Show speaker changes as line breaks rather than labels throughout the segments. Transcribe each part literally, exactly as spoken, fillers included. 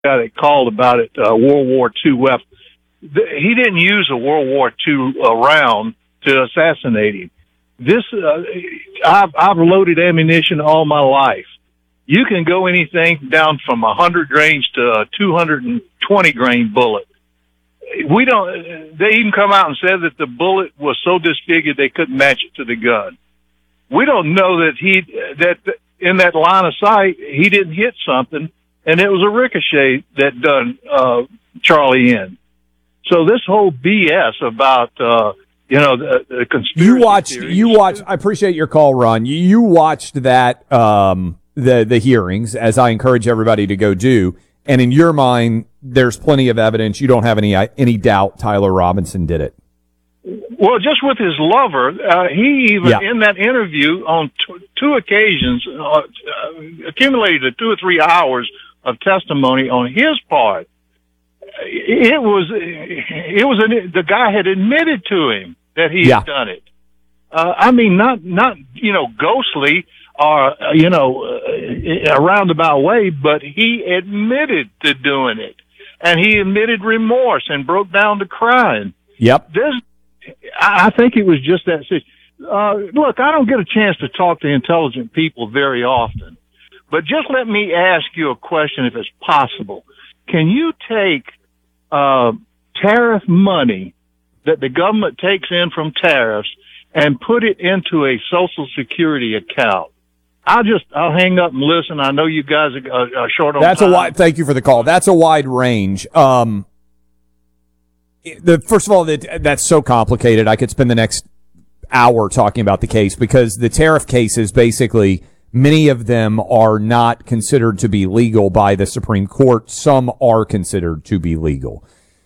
guy that called about it, uh, World War Two weapon. He didn't use a World War Two uh, round to assassinate him. This, uh, I've, I've loaded ammunition all my life. You can go anything down from a hundred grains to a two hundred twenty grain bullet. We don't, they even come out and said that the bullet was so disfigured they couldn't match it to the gun. We don't know that he, that in that line of sight, he didn't hit something, and it was a ricochet that done, uh, Charlie in. So this whole B S about, uh, you know, the, the conspiracy
You watched,
theories.
you watched, I appreciate your call, Ron. You, you watched that, um, the, the hearings, as I encourage everybody to go do. And in your mind, there's plenty of evidence. You don't have any, any doubt Tyler Robinson did it.
Well, just with his lover, uh, he even,
Yeah.
in that interview on t- two occasions, uh, uh, accumulated two or three hours of testimony on his part. It was, it was, an, the guy had admitted to him that he
Yeah.
had done it. Uh, I mean, not, not, you know, ghostly or, uh, you know, uh, a roundabout way, but he admitted to doing it. And he admitted remorse and broke down to crying.
Yep.
This, I think it was just that. Uh, look, I don't get a chance to talk to intelligent people very often, but just let me ask you a question, if it's possible. Can you take uh, tariff money that the government takes in from tariffs and put it into a Social Security account? I'll just, I'll hang up and listen. I know you guys are, are short on
That's
time.
a wide, thank you for the call. That's a wide range. Um, the, first of all, that, that's so complicated. I could spend the next hour talking about the case, because the tariff cases, basically, many of them are not considered to be legal by the Supreme Court. Some are considered to be legal.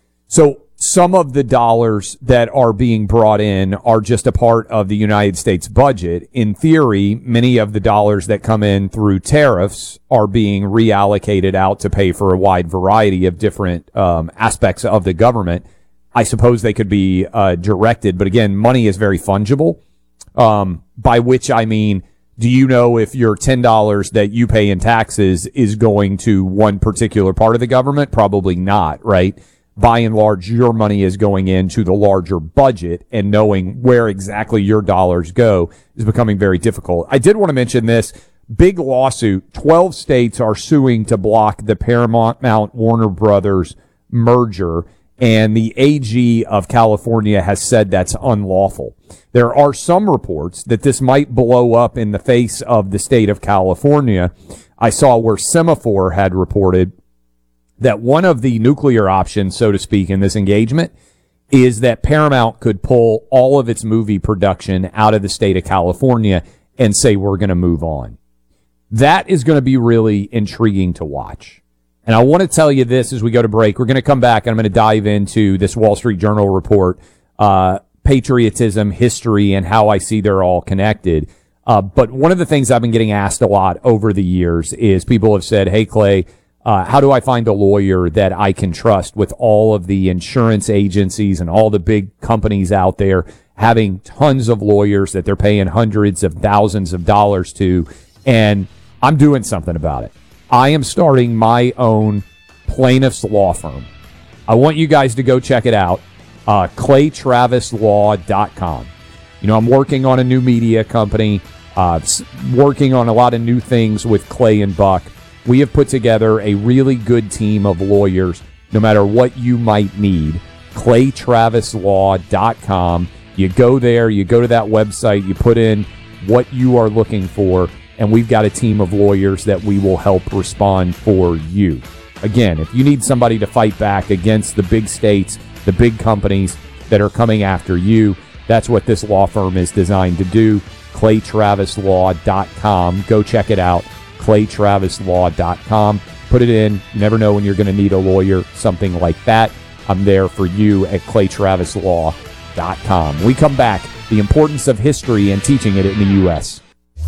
So some of the dollars that are being brought in are just a part of the United States budget. In theory, many of the dollars that come in through tariffs are being reallocated out to pay for a wide variety of different um, aspects of the government. I suppose they could be uh, directed, but again, money is very fungible, um, by which I mean, do you know if your ten dollars that you pay in taxes is going to one particular part of the government? Probably not, right? By and large, your money is going into the larger budget, and knowing where exactly your dollars go is becoming very difficult. I did want to mention this big lawsuit. twelve states are suing to block the Paramount Warner Brothers merger, and the A G of California has said that's unlawful. There are some reports that this might blow up in the face of the state of California. I saw where Semaphore had reported that one of the nuclear options, so to speak, in this engagement is that Paramount could pull all of its movie production out of the state of California and say, we're going to move on. That is going to be really intriguing to watch. And I want to tell you this as we go to break. We're going to come back and I'm going to dive into this Wall Street Journal report, uh, patriotism, history, and how I see they're all connected. Uh, but one of the things I've been getting asked a lot over the years is people have said, hey, Clay, Uh, how do I find a lawyer that I can trust with all of the insurance agencies and all the big companies out there having tons of lawyers that they're paying hundreds of thousands of dollars to? And I'm doing something about it. I am starting my own plaintiff's law firm. I want you guys to go check it out, uh, clay travis law dot com. You know, I'm working on a new media company, uh, working on a lot of new things with Clay and Buck. We have put together a really good team of lawyers, no matter what you might need. clay travis law dot com. You go there, you go to that website, you put in what you are looking for, and we've got a team of lawyers that we will help respond for you. Again, if you need somebody to fight back against the big states, the big companies that are coming after you, that's what this law firm is designed to do. clay travis law dot com. Go check it out. clay travis law dot com. Put it in. You never know when you're going to need a lawyer, something like that. I'm there for you at clay travis law dot com. When we come back, the importance of history and teaching it in the U S.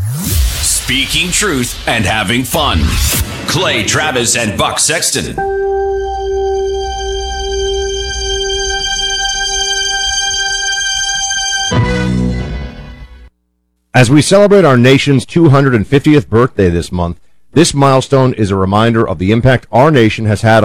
Speaking truth and having fun. Clay Travis and Buck Sexton.
As we celebrate our nation's two hundred fiftieth birthday this month, This milestone is a reminder of the impact our nation has had